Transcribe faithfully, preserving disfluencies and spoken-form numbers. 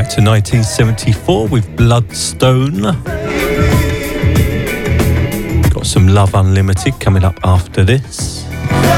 to nineteen seventy-four with Bloodstone. Got some Love Unlimited coming up after this.